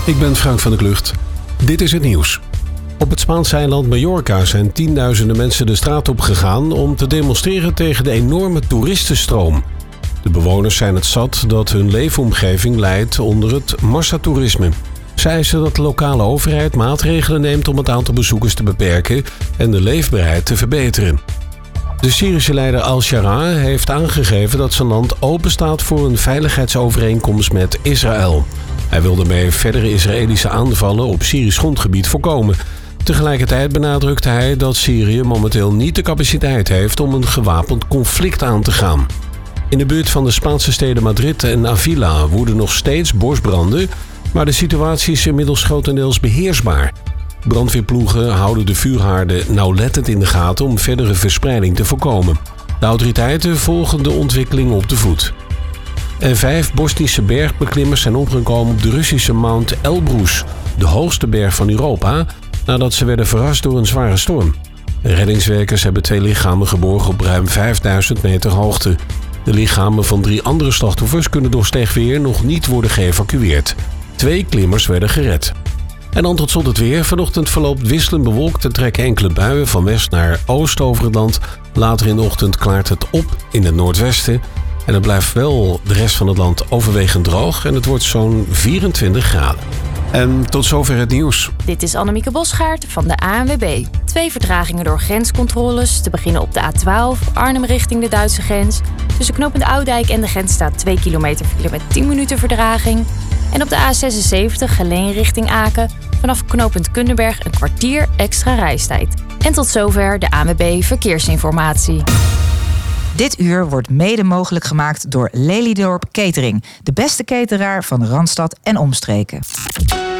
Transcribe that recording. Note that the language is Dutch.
Ik ben Frank van der Klucht. Dit is het nieuws. Op het Spaanse eiland Mallorca zijn tienduizenden mensen de straat op gegaan om te demonstreren tegen de enorme toeristenstroom. De bewoners zijn het zat dat hun leefomgeving lijdt onder het massatoerisme. Ze eisen dat de lokale overheid maatregelen neemt om het aantal bezoekers te beperken en de leefbaarheid te verbeteren. De Syrische leider Al-Shara heeft aangegeven dat zijn land open staat voor een veiligheidsovereenkomst met Israël. Hij wil daarmee verdere Israëlische aanvallen op Syrisch grondgebied voorkomen. Tegelijkertijd benadrukte hij dat Syrië momenteel niet de capaciteit heeft om een gewapend conflict aan te gaan. In de buurt van de Spaanse steden Madrid en Avila woeden nog steeds bosbranden, maar de situatie is inmiddels grotendeels beheersbaar. Brandweerploegen houden de vuurhaarden nauwlettend in de gaten om verdere verspreiding te voorkomen. De autoriteiten volgen de ontwikkeling op de voet. En 5 Bosnische bergbeklimmers zijn omgekomen op de Russische Mount Elbrus, de hoogste berg van Europa, nadat ze werden verrast door een zware storm. Reddingswerkers hebben 2 lichamen geborgen op ruim 5000 meter hoogte. De lichamen van 3 andere slachtoffers kunnen door slecht weer nog niet worden geëvacueerd. 2 klimmers werden gered. En dan tot slot het weer. Vanochtend verloopt wisselend bewolkt en trekken enkele buien van west naar oost over het land. Later in de ochtend klaart het op in het noordwesten. En het blijft wel de rest van het land overwegend droog en het wordt zo'n 24 graden. En tot zover het nieuws. Dit is Annemieke Bosgaard van de ANWB. 2 vertragingen door grenscontroles. Te beginnen op de A12, Arnhem richting de Duitse grens. Tussen knooppunt Oudijk en de grens staat 2 kilometer file met 10 minuten vertraging. En op de A76, Geleen richting Aken. Vanaf knooppunt Kundenberg een kwartier extra reistijd. En tot zover de ANWB Verkeersinformatie. Dit uur wordt mede mogelijk gemaakt door Lelydorp Catering. De beste cateraar van Randstad en omstreken.